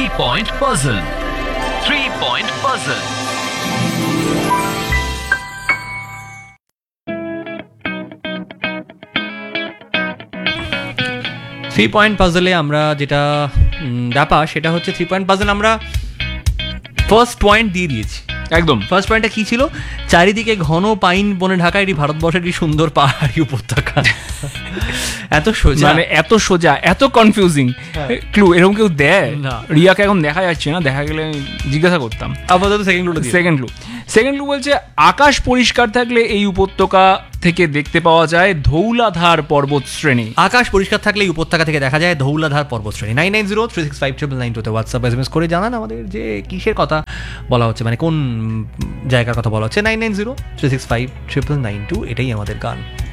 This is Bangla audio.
3-point puzzle. 3-point puzzle. Three point পাজলে আমরা যেটা ব্যাপার সেটা হচ্ছে 3 পয়েন্ট পাজল আমরা ফার্স্ট পয়েন্ট দিয়ে দিয়েছি। একদম। ফার্স্ট পয়েন্টটা কি ছিল? চারিদিকে ঘন পাইন বনে ঢাকা এটি ভারতবর্ষের একটি সুন্দর পাহাড়ি উপত্যকা। এত সোজা, মানে এত সোজা, এত কনফিউজিং ক্লু এরকম কেউ দেয় না। রিয়াকে এখন দেখা যাচ্ছে না, দেখা গেলে আমি জিজ্ঞাসা করতাম। আপাতত সেকেন্ড সেকেন্ড ক্লু বলছে আকাশ পরিষ্কার থাকলে এই উপত্যকা থেকে দেখতে পাওয়া যায় ধৌলাধার পর্বত শ্রেণী। আকাশ পরিষ্কার থাকলে এই উপত্যকা থেকে দেখা যায় ধৌলাধার পর্বতশ্রেণী। 9903659992 হোয়াটসঅ্যাপ এসএমএস করে জানান আমাদের যে কিসের কথা বলা হচ্ছে, মানে কোন জায়গার কথা বলা হচ্ছে। 9903659992 এটাই আমাদের গান।